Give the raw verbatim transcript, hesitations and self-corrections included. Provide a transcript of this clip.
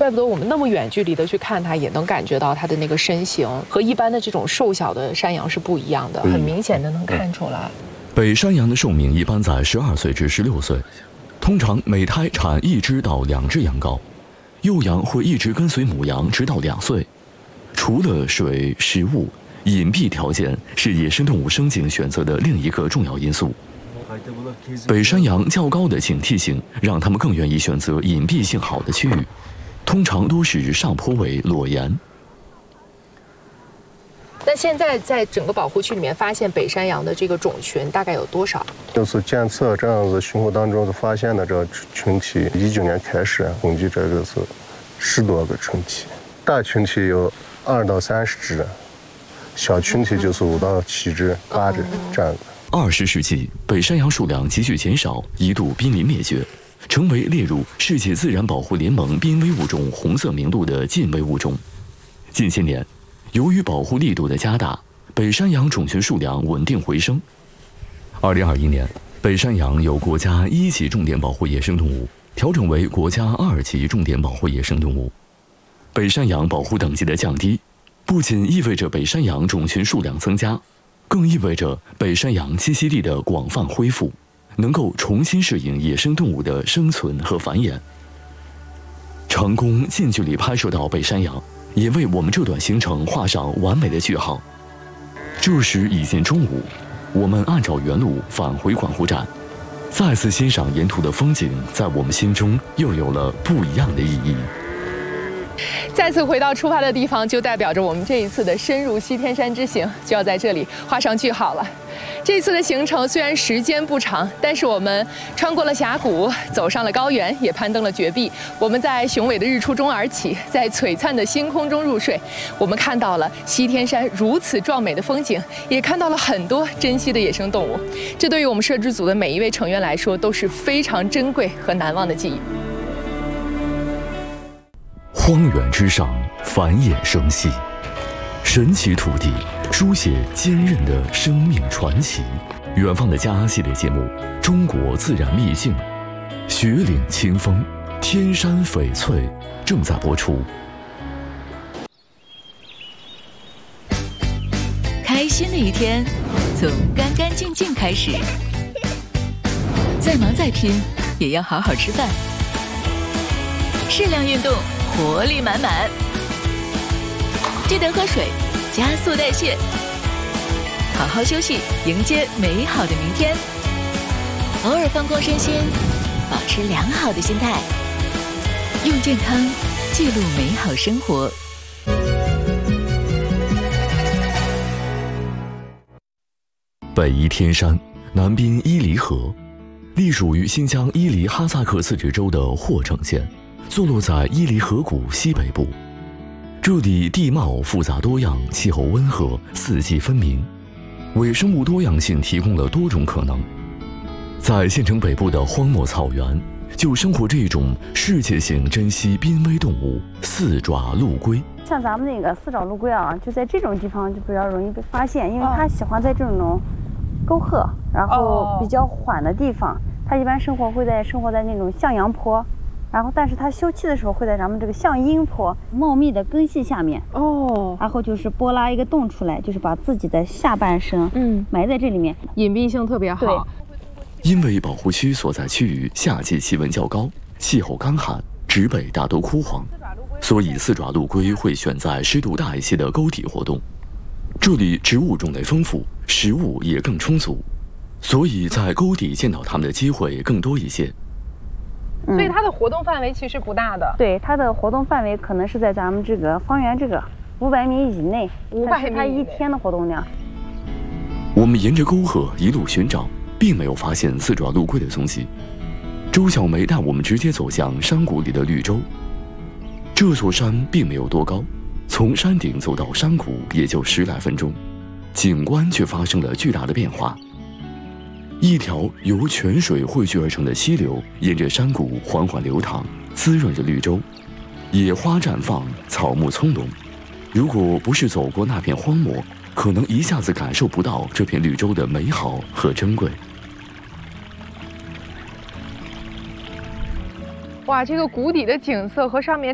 怪不得我们那么远距离的去看它，也能感觉到它的那个身形和一般的这种瘦小的山羊是不一样的，很明显的能看出来。 北山羊的寿命一般在十二岁至十六岁，通常每胎产一只到两只羊羔，幼羊会一直跟随母羊直到两岁。除了水、食物、隐蔽条件是野生动物生境选择的另一个重要因素。北山羊较高的警惕性让它们更愿意选择隐蔽性好的区域，通常都是上坡尾裸岩。 那现在在整个保护区里面发现北山羊的这个种群大概有多少？ 就是监测这样子巡逻当中发现的这个群体，一九年开始统计这个是十多个群体，大群体有二到三十只，小群体就是五到七只、八只这样子。 二十世纪，北山羊数量急剧减少，一度濒临灭绝，成为列入世界自然保护联盟濒危物种红色名录的近危物种。近些年，由于保护力度的加大，北山羊种群数量稳定回升。二零二一年，北山羊由国家一级重点保护野生动物调整为国家二级重点保护野生动物。北山羊保护等级的降低，不仅意味着北山羊种群数量增加，更意味着北山羊栖息地的广泛恢复，能够重新适应野生动物的生存和繁衍。成功近距离拍摄到北山羊，也为我们这段行程画上完美的句号。这时已近中午，我们按照原路返回管护站，再次欣赏沿途的风景，在我们心中又有了不一样的意义。 再次回到出发的地方，就代表着我们这一次的深入西天山之行就要在这里画上句号了。这次的行程虽然时间不长，但是我们穿过了峡谷，走上了高原，也攀登了绝壁。我们在雄伟的日出中而起，在璀璨的星空中入睡。我们看到了西天山如此壮美的风景，也看到了很多珍稀的野生动物。这对于我们摄制组的每一位成员来说都是非常珍贵和难忘的记忆。 荒原之上，繁衍生息，神奇土地书写坚韧的生命传奇。远方的家系列节目《中国自然秘境》，雪岭清风，天山翡翠正在播出。 开心的一天，从干干净净开始。再忙再拼，也要好好吃饭。适量运动，活力满满。记得喝水，加速代谢。好好休息，迎接美好的明天。偶尔放空身心，保持良好的心态，用健康记录美好生活。 北依天山，南濒伊犁河，隶属于新疆伊犁哈萨克自治州的霍城县，坐落在伊犁河谷西北部。这里地貌复杂多样，气候温和，四季分明，为生物多样性提供了多种可能。在县城北部的荒漠草原，就生活着一种世界性珍稀濒危动物——四爪陆龟。 像咱们那个四爪陆龟啊，就在这种地方就比较容易被发现，因为它喜欢在这种沟壑，然后比较缓的地方。它一般生活会在生活在那种向阳坡，然后但是它休憩的时候会在咱们这个向阴坡茂密的根系下面哦，然后就是拨拉一个洞出来，就是把自己的下半身嗯埋在这里面， 隐蔽性特别好。对， 因为保护区所在区域夏季气温较高，气候干旱，植被大多枯黄，所以四爪陆龟会选在湿度大一些的沟底活动。这里植物种类丰富，食物也更充足，所以在沟底见到它们的机会更多一些。 所以它的活动范围其实不大的。 对，它的活动范围可能是在咱们这个方圆这个五百米以内， 五百米， 它一天的活动量。 我们沿着沟壑一路寻找，并没有发现四爪陆龟的踪迹。周小梅带我们直接走向山谷里的绿洲。这座山并没有多高，从山顶走到山谷也就十来分钟，景观却发生了巨大的变化。一条由泉水汇聚而成的溪流沿着山谷缓缓流淌，滋润着绿洲，野花绽放，草木葱茏。如果不是走过那片荒漠，可能一下子感受不到这片绿洲的美好和珍贵。 哇，这个谷底的景色和上面